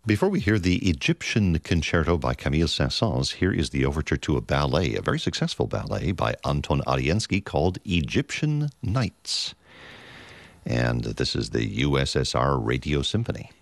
Before we hear the Egyptian Concerto by Camille Saint-Saëns, here is the overture to a ballet, a very successful ballet by Anton Ariensky called Egyptian Nights. And this is the USSR Radio Symphony.